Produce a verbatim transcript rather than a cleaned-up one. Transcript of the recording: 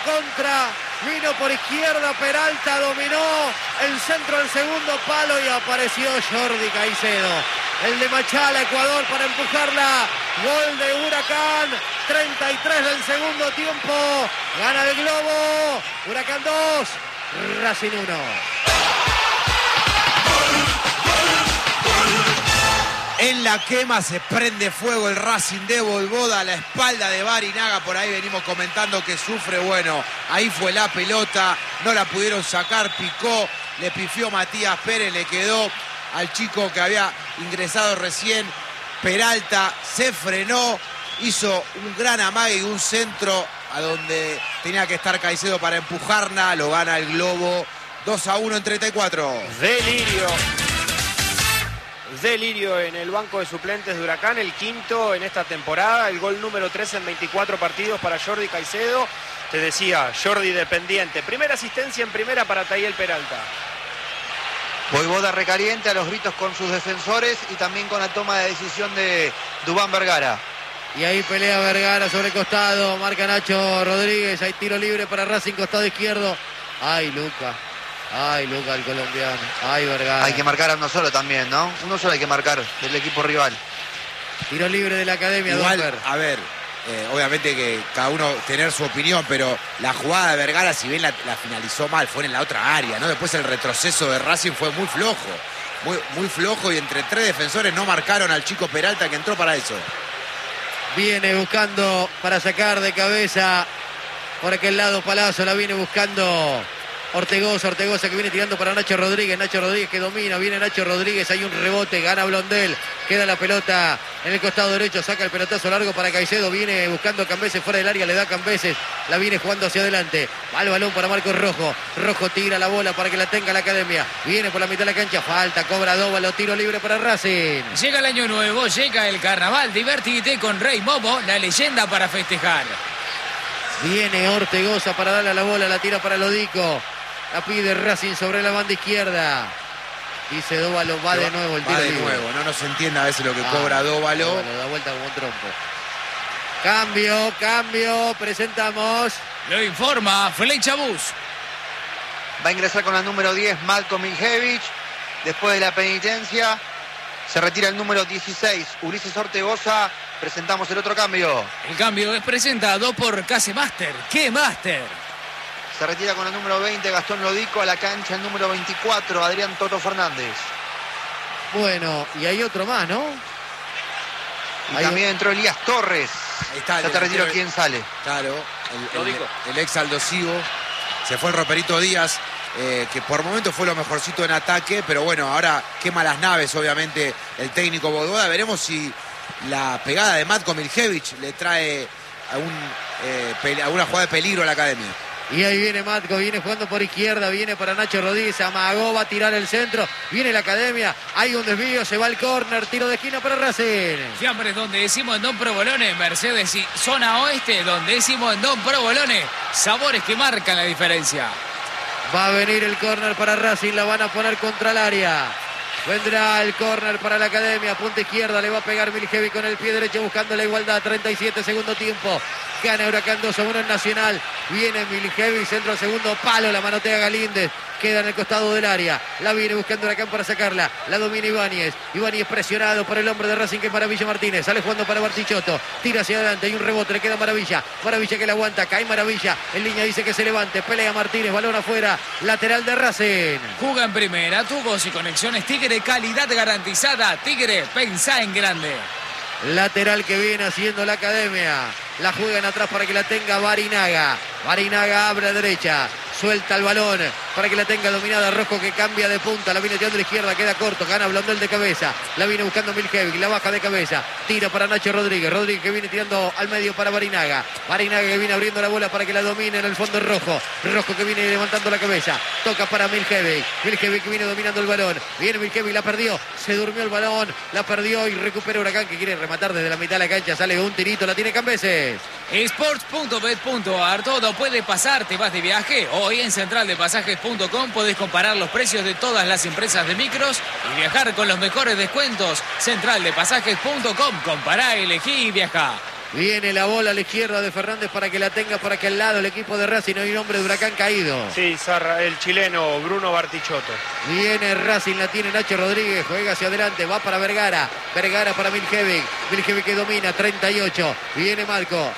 contra. Vino por izquierda, Peralta dominó el centro del segundo palo y apareció Jordi Caicedo. El de Machala, Ecuador, para empujarla. Gol de Huracán. treinta y tres del segundo tiempo. Gana el Globo. Huracán dos, Racing uno. En la quema se prende fuego el Racing de Bolboda a la espalda de Barinaga. Por ahí venimos comentando que sufre. Bueno, ahí fue la pelota. No la pudieron sacar. Picó. Le pifió Matías Pérez. Le quedó al chico que había ingresado recién. Peralta se frenó. Hizo un gran amague y un centro a donde tenía que estar Caicedo para empujarla. Lo gana el Globo. dos a uno en treinta y cuatro. Delirio. Delirio en el banco de suplentes de Huracán, el quinto en esta temporada, el gol número tres en veinticuatro partidos para Jordi Caicedo. Te decía, Jordi dependiente. Primera asistencia en primera para Tayel Peralta. Voivoda recaliente a los gritos con sus defensores y también con la toma de decisión de Dubán Vergara. Y ahí pelea Vergara sobre el costado, marca Nacho Rodríguez, hay tiro libre para Racing, costado izquierdo. Ay, Luca. Ay, Luca, el colombiano. Ay, Vergara. Hay que marcar a uno solo también, ¿no? Uno solo hay que marcar del equipo rival. Tiro libre de la Academia. Igual, Domper. a ver, eh, obviamente que cada uno tener su opinión, pero la jugada de Vergara, si bien la, la finalizó mal, fue en la otra área, ¿no? Después el retroceso de Racing fue muy flojo. Muy, muy flojo y entre tres defensores no marcaron al chico Peralta que entró para eso. Viene buscando para sacar de cabeza por aquel lado Palazzo, la viene buscando Ortegoza, Ortegoza que viene tirando para Nacho Rodríguez, Nacho Rodríguez que domina, viene Nacho Rodríguez, hay un rebote, gana Blondel, queda la pelota en el costado derecho, saca el pelotazo largo para Caicedo, viene buscando Cambeses fuera del área, le da Cambeses, la viene jugando hacia adelante, va el balón para Marcos Rojo, Rojo tira la bola para que la tenga la Academia, viene por la mitad de la cancha, falta, cobra Dóvalo, tiro libre para Racing. Llega el año nuevo, llega el carnaval, divertite con Rey Momo, la leyenda para festejar. Viene Ortegoza para darle a la bola, la tira para Lodico. La pide Racing sobre la banda izquierda. Dice Dóvalo, va de nuevo el tiro Va de libre. nuevo, no nos entiende a veces lo que Ah, cobra Dóvalo. Dóvalo da vuelta como un trompo. Cambio, cambio, presentamos. Lo informa Flecha Bus. Va a ingresar con la número diez, Malcolm Miljevic. Después de la penitencia, se retira el número dieciséis, Ulises Ortegoza. Presentamos el otro cambio. El cambio es presentado por Case Master. ¿Qué Master? Se retira con el número veinte, Gastón Lodico. A la cancha el número veinticuatro, Adrián Toto Fernández. Bueno, y hay otro más, ¿no? Y Hay también entró Elías Torres. Ahí está, Ya te retiro quién sale. Claro, el, el, Lodico. el ex Aldo Civo. Se fue el Roperito Díaz, eh, que por momentos fue lo mejorcito en ataque, pero bueno, ahora quema las naves, obviamente, el técnico Bododa. Veremos si la pegada de Matko Miljevic le trae a un, eh, pe- alguna jugada de peligro a la Academia. Y ahí viene Matko, viene jugando por izquierda, viene para Nacho Rodríguez, amagó, va a tirar el centro, viene la Academia, hay un desvío, se va al córner, tiro de esquina para Racing. Fiambres donde decimos en Don Provolone, Mercedes y zona oeste donde decimos en Don Provolone, sabores que marcan la diferencia. Va a venir el córner para Racing, la van a poner contra el área. Vendrá el córner para la Academia, punta izquierda, le va a pegar Miljevic con el pie derecho buscando la igualdad, treinta y siete segundo tiempo. Gana Huracán dos a uno en Nacional. Viene Miljevic, centro al segundo palo, la manotea Galíndez. Queda en el costado del área. La viene buscando Huracán para sacarla. La domina Ibáñez. Ibáñez presionado por el hombre de Racing que es Maravilla Martínez. Sale jugando para Bartichotto. Tira hacia adelante. Hay un rebote. Le queda Maravilla. Maravilla que la aguanta. Cae Maravilla. En línea dice que se levante. Pelea Martínez. Balón afuera. Lateral de Racing. Juga en primera, tubos y conexiones Tigre, calidad garantizada. Tigre, pensá en grande. Lateral que viene haciendo la Academia. La juegan atrás para que la tenga Barinaga. Barinaga abre a derecha. Suelta el balón para que la tenga dominada. Rojo que cambia de punta. La viene tirando a la izquierda. Queda corto. Gana Blondel de cabeza. La viene buscando Miljevic. La baja de cabeza. Tira para Nacho Rodríguez. Rodríguez que viene tirando al medio para Barinaga. Barinaga que viene abriendo la bola para que la domine en el fondo Rojo. Rojo que viene levantando la cabeza. Toca para Miljevic. Miljevic que viene dominando el balón. Viene Miljevic. La perdió. Se durmió el balón. La perdió y recupera Huracán que quiere rematar desde la mitad de la cancha. Sale un tirito. La tiene Cambeses. Sports punto bet punto a r, todo puede pasar, te vas de viaje. Hoy en central de pasajes punto com podés comparar los precios de todas las empresas de micros y viajar con los mejores descuentos. central de pasajes punto com, compará, elegí y viajá. Viene la bola a la izquierda de Fernández para que la tenga por aquel lado el equipo de Racing. Hay un hombre de Huracán caído. Sí, Zarra, el chileno Bruno Bartichotto. Viene Racing, la tiene Nacho Rodríguez, juega hacia adelante, va para Vergara. Vergara para Miljevic. Miljevic que domina, treinta y ocho. Viene Malco.